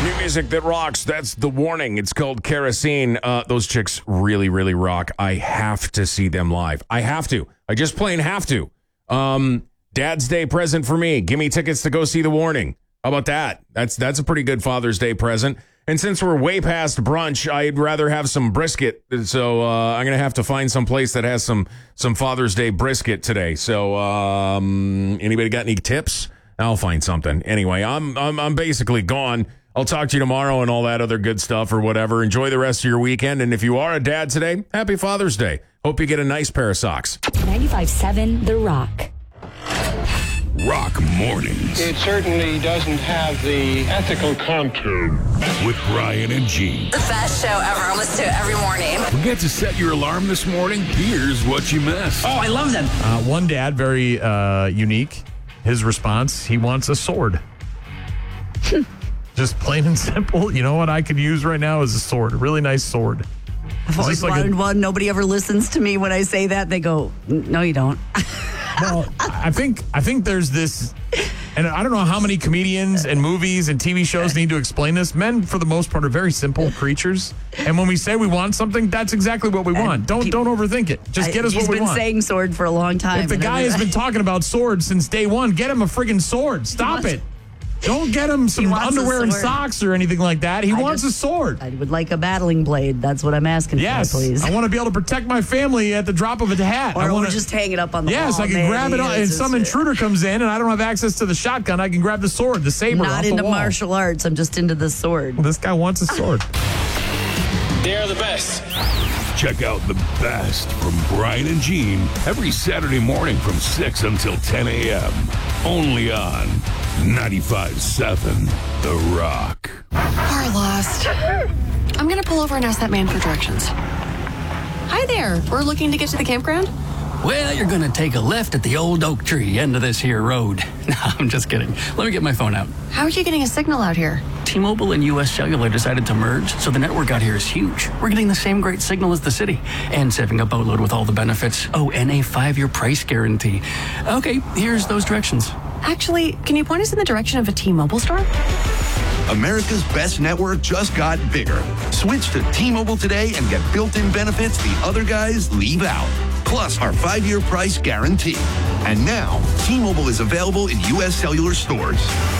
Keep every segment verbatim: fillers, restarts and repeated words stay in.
New music that rocks. That's The Warning. It's called Kerosene. Uh, those chicks really, really rock. I have to see them live. I have to. I just plain have to. Um, Dad's Day present for me. Give me tickets to go see The Warning. How about that? That's that's a pretty good Father's Day present. And since we're way past brunch, I'd rather have some brisket. So uh, I'm going to have to find some place that has some some Father's Day brisket today. So um, anybody got any tips? I'll find something. Anyway, I'm I'm I'm basically gone. I'll talk to you tomorrow and all that other good stuff or whatever. Enjoy the rest of your weekend. And if you are a dad today, happy Father's Day. Hope you get a nice pair of socks. ninety-five point seven The Rock. Rock Mornings. It certainly doesn't have the ethical contour. With Brian and Gene. The best show ever. I listen to it every morning. Forget to set your alarm this morning? Here's what you missed. Oh, I love them. Uh, one dad, very uh, unique. His response, he wants a sword. Just plain and simple. You know what I could use right now is a sword. A really nice sword. I've always like wanted a, one. Nobody ever listens to me when I say that. They go, no, you don't. Well, I think I think there's this, and I don't know how many comedians and movies and T V shows need to explain this. Men, for the most part, are very simple creatures. And when we say we want something, that's exactly what we want. Don't people, don't overthink it. Just I, get us what we want. He's been saying sword for a long time. If the guy has been talking about swords since day one, get him a friggin' sword. Stop it. Don't get him some underwear and socks or anything like that. He I wants just, a sword. I would like a battling blade. That's what I'm asking yes, for, please. I want to be able to protect my family at the drop of a hat. Or I want to just hang it up on the yes, wall. Yes, I can grab it, and some intruder comes in, and I don't have access to the shotgun. I can grab the sword, the saber Not off the into wall. martial arts. I'm just into the sword. This guy wants a sword. They're the best. Check out the best from Brian and Gene every Saturday morning from six until ten a.m. Only on ninety-five point seven The Rock. We're lost. I'm going to pull over and ask that man for directions. Hi there. We're looking to get to the campground. Well, you're going to take a left at the old oak tree end of this here road. No, I'm just kidding. Let me get my phone out. How are you getting a signal out here? T-Mobile and U S Cellular decided to merge, so the network out here is huge. We're getting the same great signal as the city and saving a boatload with all the benefits. Oh, and a five-year price guarantee. Okay, here's those directions. Actually, can you point us in the direction of a T-Mobile store? America's best network just got bigger. Switch to T-Mobile today and get built-in benefits the other guys leave out. Plus our five-year price guarantee. And now, T-Mobile is available in U S Cellular stores.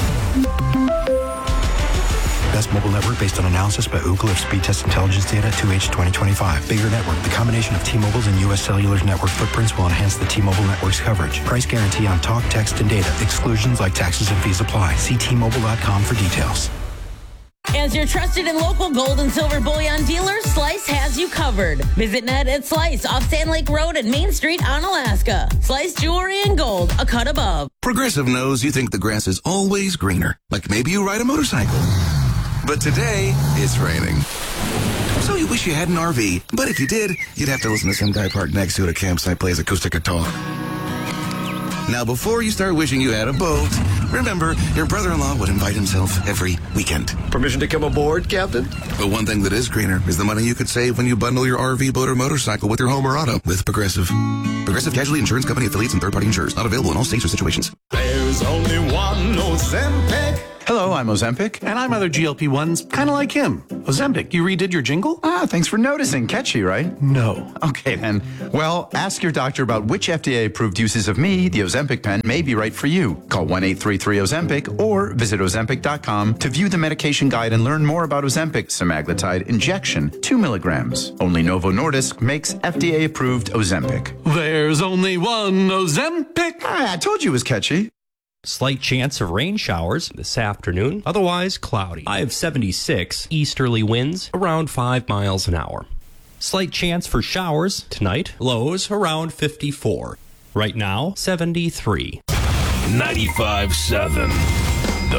Best mobile network based on analysis by Ookla of speed test intelligence data two H twenty twenty-five. Bigger network. The combination of T-Mobile's and U S Cellular's network footprints will enhance the T-Mobile network's coverage. Price guarantee on talk, text, and data. Exclusions like taxes and fees apply. See T Mobile dot com for details. As your trusted and local gold and silver bullion dealer, Slice has you covered. Visit Ned at Slice off Sand Lake Road and Main Street on Alaska. Slice jewelry and gold, a cut above. Progressive knows you think the grass is always greener, like maybe you ride a motorcycle. But today, it's raining. So you wish you had an R V, but if you did, you'd have to listen to some guy parked next to it at a campsite plays acoustic guitar. Now, before you start wishing you had a boat, remember, your brother-in-law would invite himself every weekend. Permission to come aboard, Captain? But one thing that is greener is the money you could save when you bundle your R V, boat, or motorcycle with your home or auto with Progressive. Progressive Casualty Insurance Company affiliates and third-party insurers. Not available in all states or situations. There's only one Ozempic. Hello, I'm Ozempic. And I'm other G L P ones, kind of like him. Ozempic, you redid your jingle? Ah, thanks for noticing. Catchy, right? No. Okay, then. Well, ask your doctor about which F D A-approved uses of me, the Ozempic pen, may be right for you. Call one eight three three Ozempic or visit Ozempic dot com to view the medication guide and learn more about Ozempic semaglutide injection, two milligrams. Only Novo Nordisk makes F D A-approved Ozempic. There's only one Ozempic. Ah, I told you it was catchy. Slight chance of rain showers this afternoon, otherwise cloudy. High of seventy-six, easterly winds around five miles an hour. Slight chance for showers tonight, lows around fifty-four. Right now, seventy-three. ninety-five point seven